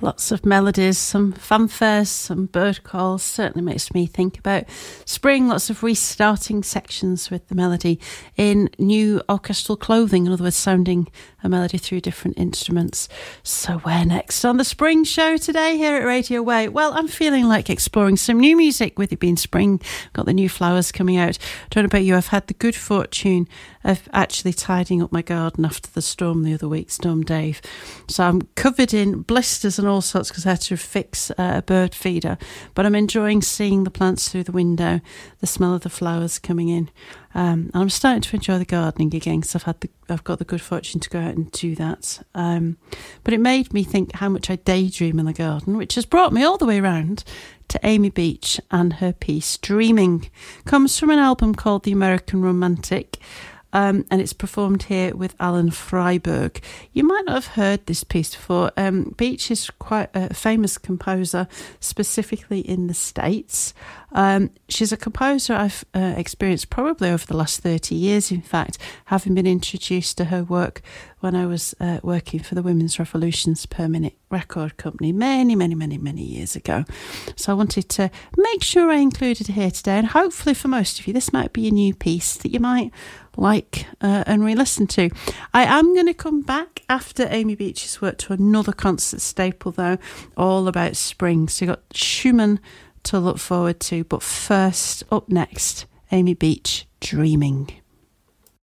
Lots of melodies, some fanfares, some bird calls. Certainly makes me think about spring. Lots of restarting sections with the melody in new orchestral clothing. In other words, sounding a melody through different instruments. So where next on the Spring Show today here at Radio Way? Well, I'm feeling like exploring some new music with it being spring. Got the new flowers coming out. Don't know about you, I've had the good fortune of actually tidying up my garden after the storm the other week, Storm Dave. So I'm covered in blisters and all sorts because I had to fix a bird feeder. But I'm enjoying seeing the plants through the window, the smell of the flowers coming in. And I'm starting to enjoy the gardening again because I've got the good fortune to go out and do that. But it made me think how much I daydream in the garden, which has brought me all the way around to Amy Beach and her piece Dreaming. Comes from an album called The American Romantic. And it's performed here with Alan Freiberg. You might not have heard this piece before. Beach is quite a famous composer, specifically in the States. She's a composer I've experienced probably over the last 30 years, in fact, having been introduced to her work when I was working for the Women's Revolution's Per Minute record company many years ago. So I wanted to make sure I included it here today, and hopefully for most of you this might be a new piece that you might like and re-listen to. I am going to come back after Amy Beach's work to another concert staple though, all about spring. So you've got Schumann to look forward to, but first, up next, Amy Beach, Dreaming.